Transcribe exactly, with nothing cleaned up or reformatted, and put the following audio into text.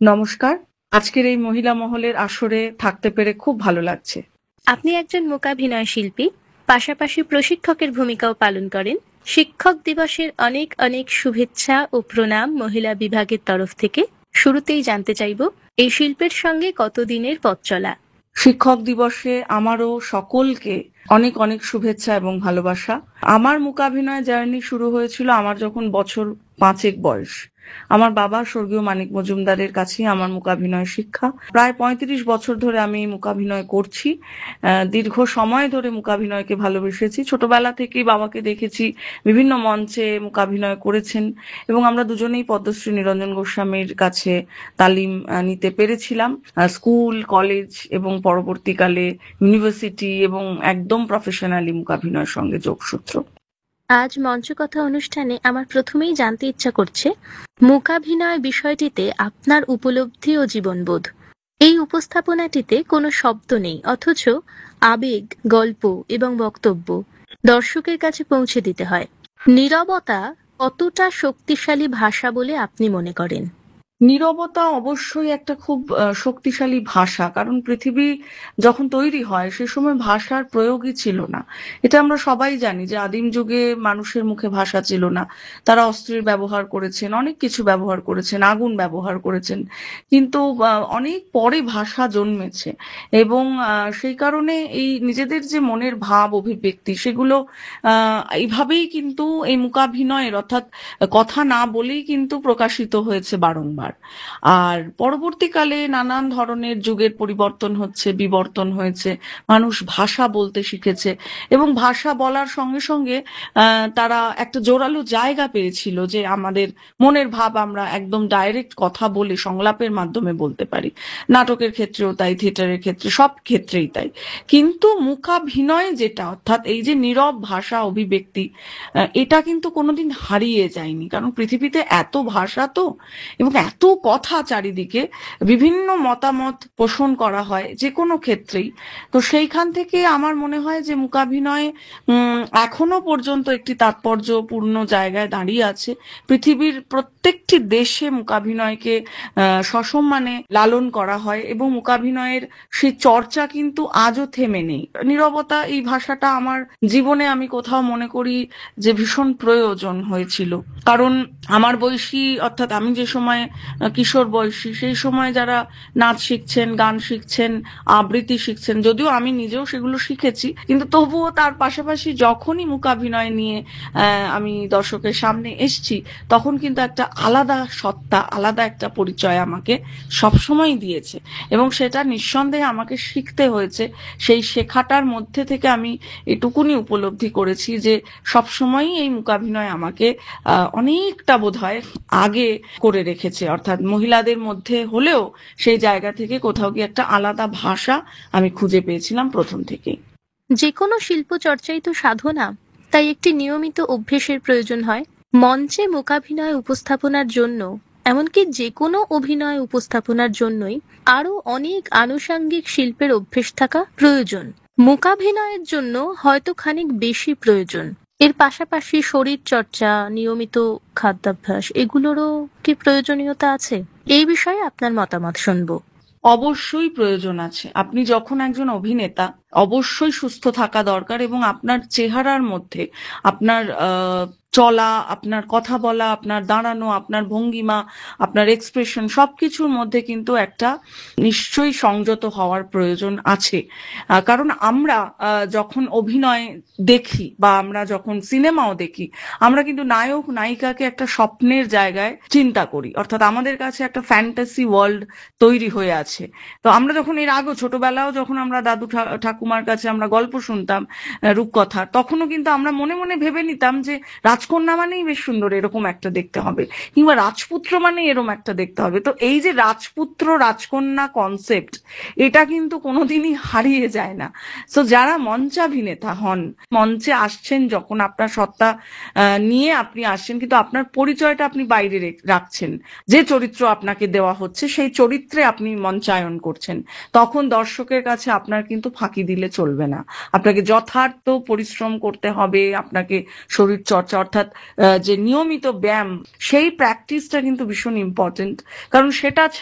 নমস্কার। আজকের এই মহিলা মহলের আসরে থাকতে পেরে খুব ভালো লাগছে। আপনি একজন মূকাভিনয় শিল্পী, পাশাপাশি প্রশিক্ষকের ভূমিকাও পালন করেন। শিক্ষক দিবসের অনেক অনেক শুভেচ্ছা ও প্রণাম মহিলা বিভাগের তরফ থেকে। শুরুতেই জানতে চাইব, এই শিল্পের সঙ্গে কতদিনের পথ চলা? শিক্ষক দিবসে আমারও সকলকে অনেক অনেক শুভেচ্ছা এবং ভালোবাসা। আমার মূকাভিনয় জার্নি শুরু হয়েছিল আমার যখন বছর পাঁচেক বয়স। আমার বাবা স্বর্গীয় মানিক মজুমদারের কাছেই আমার মূকাভিনয় শিক্ষা। প্রায় পঁয়ত্রিশ বছর ধরে আমি এই মূকাভিনয় করছি। আহ, দীর্ঘ সময় ধরে মূকাভিনয়কে ভালোবেসেছি। ছোটবেলা থেকেই বাবাকে দেখেছি বিভিন্ন মঞ্চে মূকাভিনয় করেছেন এবং আমরা দুজনেই পদ্মশ্রী নিরঞ্জন গোস্বামীর কাছে তালিম আহ, নিতে পেরেছিলাম। আহ, স্কুল, কলেজ এবং পরবর্তীকালে ইউনিভার্সিটি এবং একদম প্রফেশনালি মূকাভিনয়ের সঙ্গে যোগসূত্র। আজ মঞ্চকথা অনুষ্ঠানে আমার প্রথমেই জানতে ইচ্ছা করছে, মূকাভিনয় বিষয়টিতে আপনার উপলব্ধি ও জীবনবোধ। এই উপস্থাপনাটিতে কোনো শব্দ নেই, অথচ আবেগ, গল্প এবং বক্তব্য দর্শকের কাছে পৌঁছে দিতে হয়। নীরবতা কতটা শক্তিশালী ভাষা বলে আপনি মনে করেন? নীরবতা অবশ্যই একটা খুব আহ, শক্তিশালী ভাষা, কারণ পৃথিবী যখন তৈরি হয় সে সময় ভাষার প্রয়োগই ছিল না। এটা আমরা সবাই জানি যে আদিম যুগে মানুষের মুখে ভাষা ছিল না। তারা অস্ত্রের ব্যবহার করেছেন, অনেক কিছু ব্যবহার করেছেন, আগুন ব্যবহার করেছেন, কিন্তু আহ, অনেক পরে ভাষা জন্মেছে। এবং আহ, সেই কারণে এই নিজেদের যে মনের ভাব অভিব্যক্তি সেগুলো আহ এইভাবেই কিন্তু এই মূকাভিনয়ের অর্থাৎ কথা না বলেই কিন্তু প্রকাশিত হয়েছে বারংবার। আর পরবর্তীকালে নানান ধরনের যুগের পরিবর্তন হচ্ছে, বিবর্তন হয়েছে, মানুষ ভাষা বলতে শিখেছে এবং ভাষা বলার সঙ্গে সঙ্গে আহ, তারা একটা জোরালো জায়গা পেয়েছিল যে আমাদের মনের ভাব আমরা একদম ডাইরেক্ট কথা বলে সংলাপের মাধ্যমে বলতে পারি। নাটকের ক্ষেত্রেও তাই, থিয়েটারের ক্ষেত্রে, সব ক্ষেত্রেই তাই। কিন্তু মূকাভিনয় যেটা, অর্থাৎ এই যে নীরব ভাষা অভিব্যক্তি, আহ, এটা কিন্তু কোনোদিন হারিয়ে যায়নি, কারণ পৃথিবীতে এত ভাষা তো, এবং এত কথা চারিদিকে, বিভিন্ন মতামত পোষণ করা হয় যে কোনো ক্ষেত্রেই। তো সেইখান থেকে আমার মনে হয় যে মূকাভিনয় উম এখনো পর্যন্ত একটি তাৎপর্যপূর্ণ জায়গায় দাঁড়িয়ে আছে। পৃথিবীর প্রত্যেকটি দেশে মূকাভিনয়কে আহ সসম্মানে লালন করা হয় এবং মূকাভিনয়ের সেই চর্চা কিন্তু আজও থেমে নেই। নীরবতা এই ভাষাটা আমার জীবনে আমি কোথাও মনে করি যে ভীষণ প্রয়োজন হয়েছিল, কারণ আমার বয়সী অর্থাৎ আমি যে সময় কিশোর বয়সী, সেই সময় যারা নাচ শিখছেন, গান শিখছেন, আবৃত্তি শিখছেন, যদিও আমি নিজেও সেগুলো শিখেছি, কিন্তু তবুও তার পাশাপাশি যখনই মূকাভিনয় নিয়ে আহ, আমি দর্শকের সামনে এসছি, তখন কিন্তু একটা আলাদা সত্তা, আলাদা একটা পরিচয় আমাকে সবসময় দিয়েছে এবং সেটা নিঃসন্দেহে আমাকে শিখতে হয়েছে। সেই শেখাটার মধ্যে থেকে আমি এটুকুনি উপলব্ধি করেছি যে সবসময়ই এই মূকাভিনয় আমাকে আহ, অনেকটা বোধহয় আগে করে রেখেছে, অর্থাৎ মহিলাদের মধ্যে হলেও সেই জায়গা থেকে কোথাও গিয়ে একটা আলাদা ভাষা আমি খুঁজে পেয়েছিলাম প্রথম থেকেই। যে কোনো শিল্প চর্চাই তো সাধনা, তাই একটি নিয়মিত অভ্যেসের প্রয়োজন হয়। মঞ্চে মূকাভিনয় উপস্থাপনার জন্য, এমনকি যে কোনো অভিনয় উপস্থাপনার জন্যই আরো অনেক আনুষঙ্গিক শিল্পের অভ্যেস থাকা প্রয়োজন। মূকাভিনয়ের জন্য হয়তো খানিক বেশি প্রয়োজন। এর পাশাপাশি শরীর চর্চা, নিয়মিত খাদ্যাভ্যাস, এগুলোরও কি প্রয়োজনীয়তা আছে? এই বিষয়ে আপনার মতামত শুনবো। অবশ্যই প্রয়োজন আছে। আপনি যখন একজন অভিনেতা, অবশ্যই সুস্থ থাকা দরকার এবং আপনার চেহারার মধ্যে আপনার আহ চলা, আপনার কথা বলা, আপনার দাঁড়ানো, আপনার ভঙ্গিমা, আপনার এক্সপ্রেশন, সবকিছুর মধ্যে কিন্তু একটা নিশ্চয়ই সংযত হওয়ার প্রয়োজন আছে। আহ, কারণ আমরা আহ, যখন অভিনয় দেখি বা আমরা যখন সিনেমাও দেখি, আমরা কিন্তু নায়ক নায়িকাকে একটা স্বপ্নের জায়গায় চিন্তা করি, অর্থাৎ আমাদের কাছে একটা ফ্যান্টাসি ওয়ার্ল্ড তৈরি হয়ে আছে। তো আমরা যখন এর আগেও ছোটবেলাও যখন আমরা দাদু ঠা- ঠাকুমার কাছে আমরা গল্প শুনতাম আহ, রূপকথার, তখনও কিন্তু আমরা মনে মনে ভেবে নিতাম যে রাজকন্যা মানেই বেশ সুন্দর, এরকম একটা দেখতে হবে, কিংবা রাজপুত্র মানে এরকম একটা দেখতে হবে। তো এই যে রাজপুত্র রাজকন্যা কনসেপ্ট, এটা কিন্তু কোনোদিনই হারিয়ে যায় না। তো যারা মঞ্চাভিনেতা হন, মঞ্চে আসছেন যখন, আপনার সত্তা আহ, নিয়ে আপনি আসছেন, কিন্তু আপনার পরিচয়টা আপনি বাইরে রেখ- রাখছেন। যে চরিত্র আপনাকে দেওয়া হচ্ছে সেই চরিত্রে আপনি মঞ্চায়ন করছেন, তখন দর্শকের কাছে আপনার কিন্তু ফাঁকি দিলে চলবে না। আপনাকে যথার্থ পরিশ্রম করতে হবে, আপনাকে শরীর চর্চা অর্থাৎ আহ, যে নিয়মিত ব্যায়াম, সেই প্র্যাকটিসটা কিন্তু ভীষণ ইম্পর্টেন্ট, কারণ সেটা